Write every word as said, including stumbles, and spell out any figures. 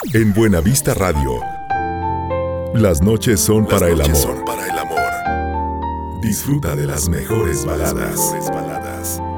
En Buenavista Radio, las noches son Las para el noches amor. son para el amor. Disfruta de las mejores baladas. Mejores baladas.